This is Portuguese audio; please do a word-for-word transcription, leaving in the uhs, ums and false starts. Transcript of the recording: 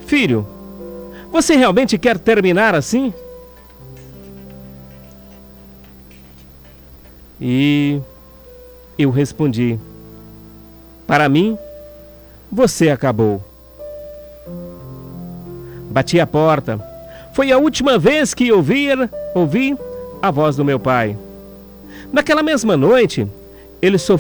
Filho, você realmente quer terminar assim? E eu respondi: para mim, você acabou. Bati a porta. Foi a última vez que ouvi, ouvi a voz do meu pai. Naquela mesma noite, ele sofreu